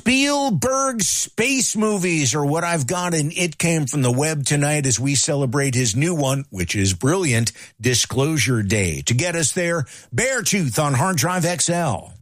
Spielberg space movies are what I've got, and it came from the web tonight as we celebrate his new one, which is brilliant, Disclosure Day. To get us there, Beartooth on Hard Drive XL.